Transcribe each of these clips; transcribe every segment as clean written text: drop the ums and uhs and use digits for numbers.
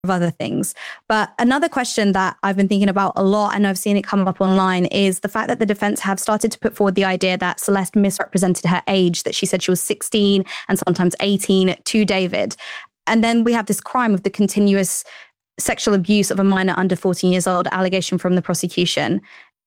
of other things. But another question that I've been thinking about a lot, and I've seen it come up online, is the fact that the defense have started to put forward the idea that Celeste misrepresented her age, that she said she was 16 and sometimes 18 to David. And then we have this crime of the continuous sexual abuse of a minor under 14 years old allegation from the prosecution.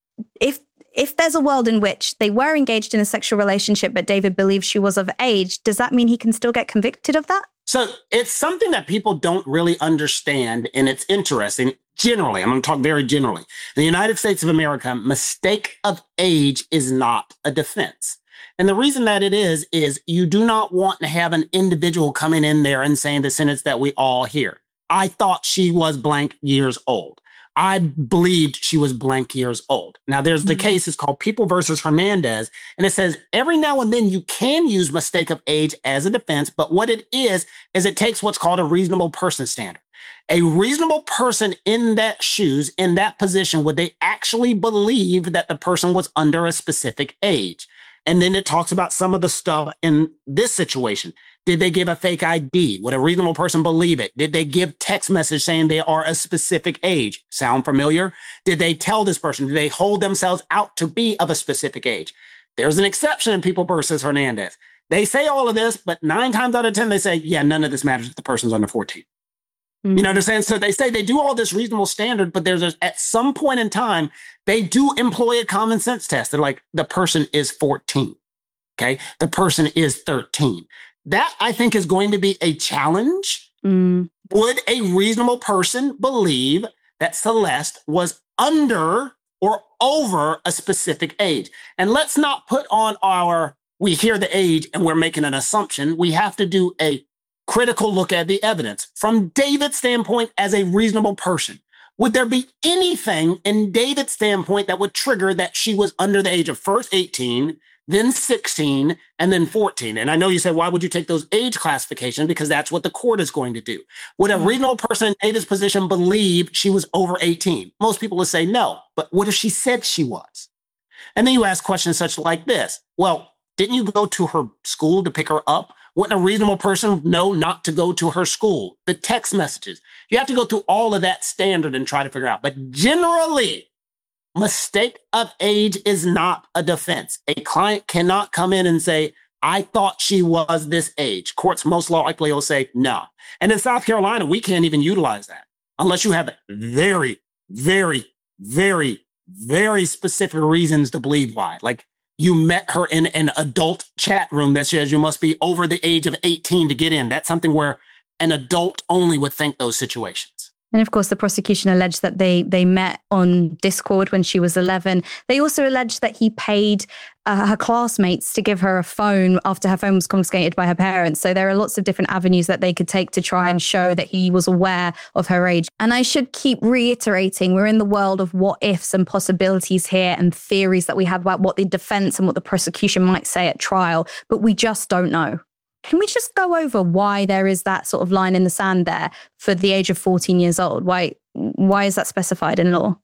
If there's a world in which they were engaged in a sexual relationship, but David believes she was of age, does that mean he can still get convicted of that? So it's something that people don't really understand, and it's interesting. Generally, I'm going to talk very generally. In the United States of America, mistake of age is not a defense. And the reason that it is you do not want to have an individual coming in there and saying the sentence that we all hear. I thought she was blank years old. I believed she was blank years old. Now, there's the case, it's called People versus Hernandez, and it says every now and then you can use mistake of age as a defense, but what it is it takes what's called a reasonable person standard. A reasonable person in that shoes, in that position, would they actually believe that the person was under a specific age? And then it talks about some of the stuff in this situation. Did they give a fake ID? Would a reasonable person believe it? Did they give text message saying they are a specific age? Sound familiar? Did they tell this person? Did they hold themselves out to be of a specific age? There's an exception in People versus Hernandez. They say all of this, but 9 times out of 10, they say, yeah, none of this matters if the person's under 14. You know what I'm saying? So they say they do all this reasonable standard, but at some point in time, they do employ a common sense test. They're like, the person is 14. Okay. The person is 13. That, I think, is going to be a challenge. Would a reasonable person believe that Celeste was under or over a specific age? And let's not put on we hear the age and we're making an assumption. We have to do a critical look at the evidence. From David's standpoint, as a reasonable person, would there be anything in David's standpoint that would trigger that she was under the age of first 18, then 16, and then 14? And I know you say, why would you take those age classifications? Because that's what the court is going to do. Would a reasonable person in David's position believe she was over 18? Most people would say no. But what if she said she was? And then you ask questions such like this. Well, didn't you go to her school to pick her up? Wouldn't a reasonable person know not to go to her school? The text messages. You have to go through all of that standard and try to figure out. But generally, mistake of age is not a defense. A client cannot come in and say, I thought she was this age. Courts most likely will say no. And in South Carolina, we can't even utilize that unless you have very, very, very, very specific reasons to believe why. Like, you met her in an adult chat room that says you must be over the age of 18 to get in. That's something where an adult only would think those situations. And of course, the prosecution alleged that they met on Discord when she was 11. They also alleged that he paid her classmates to give her a phone after her phone was confiscated by her parents. So there are lots of different avenues that they could take to try and show that he was aware of her age. And I should keep reiterating, we're in the world of what ifs and possibilities here and theories that we have about what the defense and what the prosecution might say at trial, but we just don't know. Can we just go over why there is that sort of line in the sand there for the age of 14 years old? Why is that specified in law?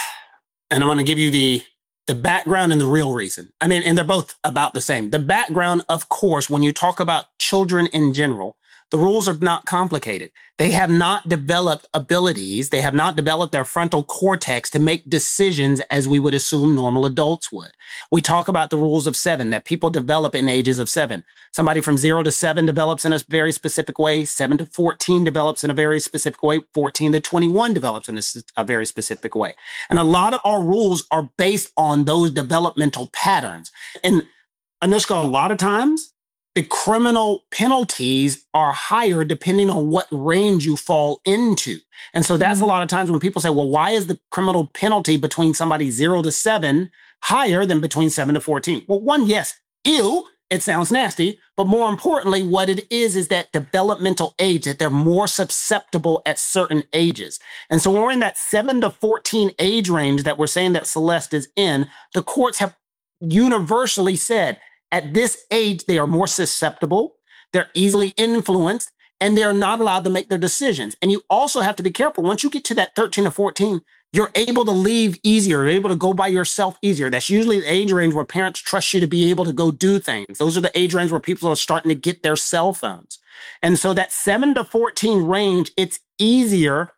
And I'm going to give you the background and the real reason. I mean, and they're both about the same. The background, of course, when you talk about children in general, the rules are not complicated. They have not developed abilities. They have not developed their frontal cortex to make decisions as we would assume normal adults would. We talk about the rules of 7 that people develop in ages of 7. Somebody from 0 to 7 develops in a very specific way. 7 to 14 develops in a very specific way. 14 to 21 develops in a very specific way. And a lot of our rules are based on those developmental patterns. And Anushka, a lot of times, the criminal penalties are higher depending on what range you fall into. And so that's a lot of times when people say, well, why is the criminal penalty between somebody 0 to 7 higher than between 7 to 14? Well, one, yes, ew, it sounds nasty. But more importantly, what it is that developmental age, that they're more susceptible at certain ages. And so when we're in that 7 to 14 age range that we're saying that Celeste is in, the courts have universally said, at this age, they are more susceptible, they're easily influenced, and they're not allowed to make their decisions. And you also have to be careful. Once you get to that 13 or 14, you're able to leave easier. You're able to go by yourself easier. That's usually the age range where parents trust you to be able to go do things. Those are the age range where people are starting to get their cell phones. And so that 7 to 14 range, it's easier